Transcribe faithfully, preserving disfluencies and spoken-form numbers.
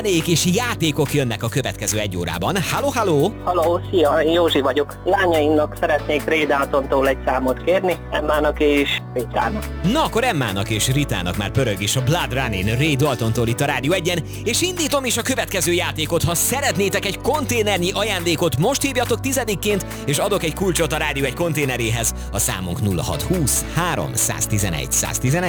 Zenék és játékok jönnek a következő egy órában. Halló, halló! Halló, szia, én Józsi vagyok. Lányaimnak szeretnék Ray Daltontól egy számot kérni, Emmának és Ritának. Na akkor Emmának és Ritának már pörög is a Blood Running Ray Daltontól itt a Rádió egyen, és indítom is a következő játékot. Ha szeretnétek egy konténernyi ajándékot, most hívjatok tizedikként, és adok egy kulcsot a Rádió egy konténeréhez. A számunk nulla hat húsz három tizenegy száz tizenegy.